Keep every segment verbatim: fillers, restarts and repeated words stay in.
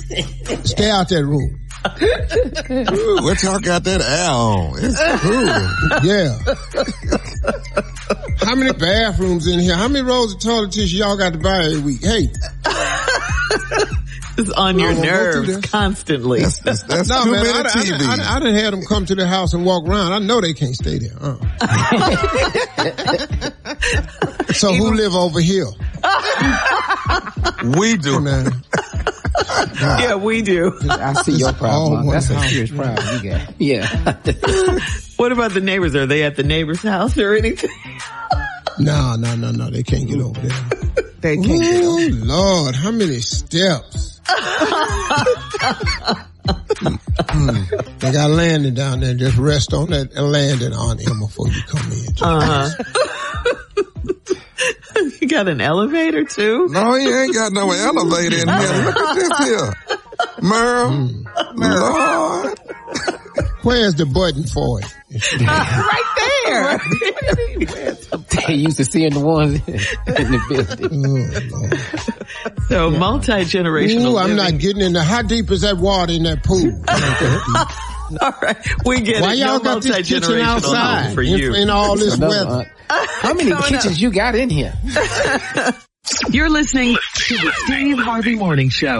Stay out that room. Ooh, what y'all got that air on? It's cool. Yeah. How many bathrooms in here? How many rolls of toilet tissue y'all got to buy every week? Hey. It's on your nerves constantly. That's, that's, that's no, too man, many I, T Vs. I, I, I done had them come to the house and walk around. I know they can't stay there. Uh. So who live over here? We do. Hey, man. Yeah, we do. I see your problem. That's a serious problem you got. Yeah. What about the neighbors? Are they at the neighbor's house or anything? No, no, no, no. They can't get over there. They can't. Oh, Lord, how many steps? mm. They got landing down there. Just rest on that landing on him before you come in. Uh-huh. You got an elevator too? No, he ain't got no elevator in here. Look at this here. Merle. Mm. Lord. Where's the button for it? Uh, right there. They used to seeing the ones in the building. Oh, so yeah. Multi-generational Ooh, I'm living. not getting in there. How deep is that water in that pool? All right, we get Why it. y'all no got this kitchen outside for you. in, in all this weather? Uh, how many no, kitchens no. you got in here? You're listening to the Steve Harvey Morning Show.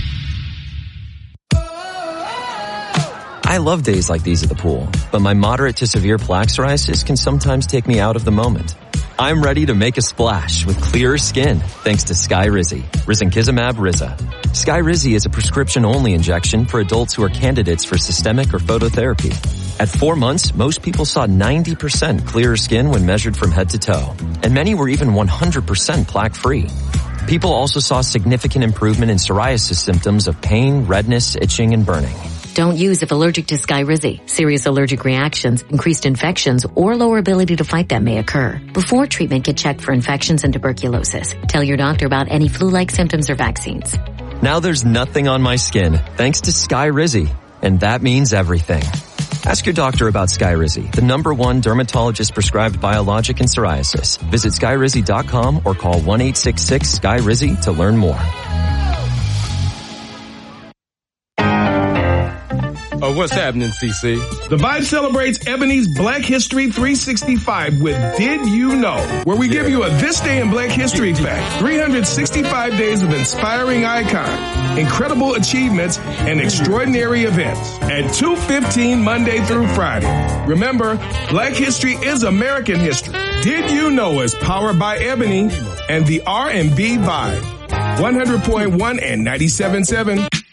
I love days like these at the pool, but my moderate to severe plaque psoriasis can sometimes take me out of the moment. I'm ready to make a splash with clearer skin thanks to Skyrizi, Risankizumab Riza. Skyrizi is a prescription-only injection for adults who are candidates for systemic or phototherapy. At four months, most people saw ninety percent clearer skin when measured from head to toe, and many were even one hundred percent plaque-free. People also saw significant improvement in psoriasis symptoms of pain, redness, itching, and burning. Don't use if allergic to Skyrizi. Serious allergic reactions, increased infections, or lower ability to fight them may occur. Before treatment, get checked for infections and tuberculosis. Tell your doctor about any flu-like symptoms or vaccines. Now there's nothing on my skin thanks to Skyrizi, and that means everything. Ask your doctor about Skyrizi, the number one dermatologist-prescribed biologic in psoriasis. Visit skyrizi dot com or call one eight six six Sky Rizi to learn more. Oh, what's happening, C C? The Vibe celebrates Ebony's Black History three sixty-five with Did You Know? Where we yeah. give you a This Day in Black History fact. three hundred sixty-five days of inspiring icons, incredible achievements, and extraordinary events. At two fifteen Monday through Friday. Remember, Black History is American history. Did You Know is powered by Ebony and the R and B Vibe. one hundred point one and ninety-seven point seven.